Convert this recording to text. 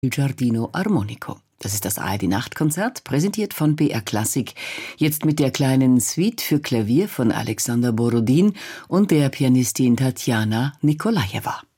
Il Giardino Armonico. Das ist das ARD-Nachtkonzert, präsentiert von BR Klassik. Jetzt mit der kleinen Suite für Klavier von Alexander Borodin und der Pianistin Tatjana Nikolajewa.